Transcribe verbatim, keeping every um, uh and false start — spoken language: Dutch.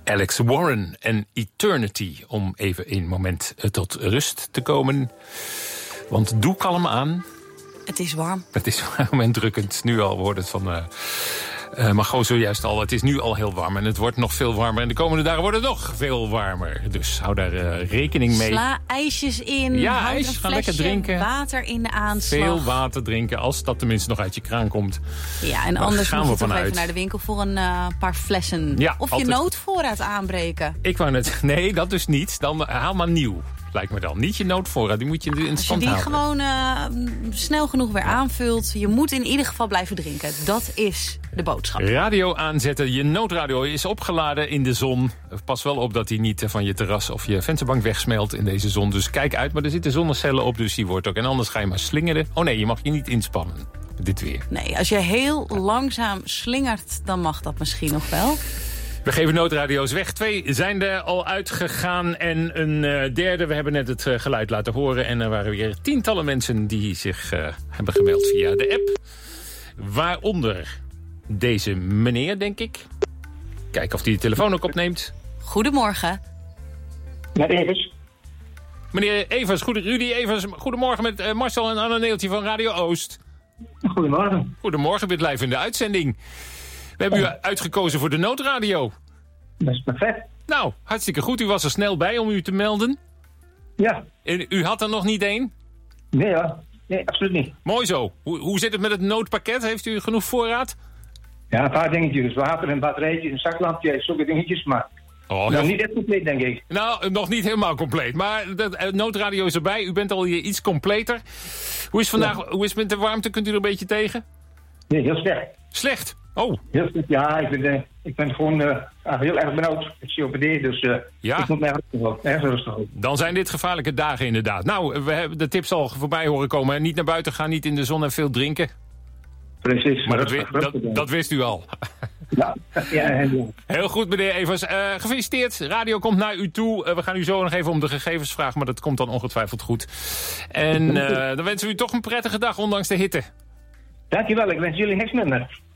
Alex Warren en Eternity. Om even een moment tot rust te komen. Want doe kalm aan. Het is warm. Het is warm en drukkend. Nu al wordt het van... Uh, uh, maar gewoon zojuist al. Het is nu al heel warm en het wordt nog veel warmer. En de komende dagen wordt het nog veel warmer. Dus hou daar uh, rekening mee. Sla ijsjes in. Ja, Houd ijs. een Ga lekker drinken. Water in de aanslag. Veel water drinken, als dat tenminste nog uit je kraan komt. Ja, en Daar anders gaan moet we je toch vanuit. even naar de winkel voor een uh, paar flessen. Ja, of altijd. je noodvoorraad aanbreken. Ik wou net... Nee, dat dus niet. Dan haal maar nieuw. Lijkt me dan. Niet je noodvoorraad, die moet je in stand houden. Als je die gewoon uh, snel genoeg weer aanvult. Je moet in ieder geval blijven drinken. Dat is de boodschap. Radio aanzetten. Je noodradio is opgeladen in de zon. Pas wel op dat hij niet van je terras of je vensterbank wegsmelt in deze zon. Dus kijk uit, maar er zitten zonnecellen op, dus die wordt ook. En anders ga je maar slingeren. Oh nee, je mag je niet inspannen. Dit weer. Nee, als je heel langzaam slingert, dan mag dat misschien nog wel. We geven noodradio's weg. Twee zijn er al uitgegaan en een uh, derde. We hebben net het uh, geluid laten horen. En er waren weer tientallen mensen die zich uh, hebben gemeld via de app. Waaronder deze meneer, denk ik. Kijken of hij de telefoon ook opneemt. Goedemorgen. Met Evers. Meneer Evers, goede, Rudy Evers. Goedemorgen met uh, Marcel en Anne Neeltje van Radio Oost. Goedemorgen. Goedemorgen, weer live in de uitzending. We hebben u uitgekozen voor de noodradio. Dat is perfect. Nou, hartstikke goed. U was er snel bij om u te melden. Ja. En u had er nog niet één? Nee hoor. Nee, absoluut niet. Mooi zo. Hoe, hoe zit het met het noodpakket? Heeft u genoeg voorraad? Ja, een paar dingetjes. Water, een batterijtje, een zaklampje, zulke dingetjes. Maar Oh, nog niet echt compleet, denk ik. Nou, nog niet helemaal compleet. Maar de noodradio is erbij. U bent al iets completer. Hoe is, vandaag, ja. hoe is het met de warmte? Kunt u er een beetje tegen? Nee, heel slecht. Slecht? Oh. Heel slecht. Ja, ik ben, uh, ik ben gewoon uh, heel erg benauwd. Ik C O P D, dus uh, ja. ik moet me erg, erg rustig houden. Dan zijn dit gevaarlijke dagen inderdaad. Nou, we hebben de tips al voorbij horen komen. Niet naar buiten gaan, niet in de zon en veel drinken. Precies. Maar dat, rustig, dat, dat, dat wist u al. Ja, ja, ja. Heel goed, meneer Evers. Uh, gefeliciteerd. Radio komt naar u toe. Uh, we gaan u zo nog even om de gegevens vragen, maar dat komt dan ongetwijfeld goed. En uh, dan wensen we u toch een prettige dag, ondanks de hitte. Dankjewel, ik wens jullie niks minder.